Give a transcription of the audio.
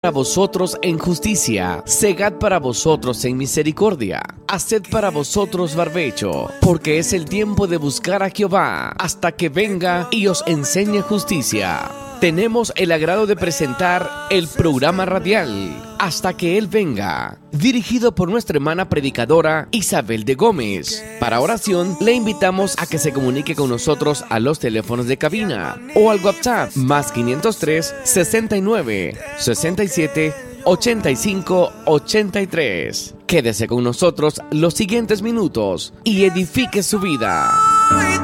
para vosotros en justicia, segad para vosotros en misericordia, haced para vosotros barbecho, porque es el tiempo de buscar a Jehová, hasta que venga y os enseñe justicia. Tenemos el agrado de presentar el programa radial Hasta que Él Venga, dirigido por nuestra hermana predicadora Isabel de Gómez. Para oración, le invitamos a que se comunique con nosotros a los teléfonos de cabina o al WhatsApp más 503 69 67 85 83. Quédese con nosotros los siguientes minutos y edifique su vida.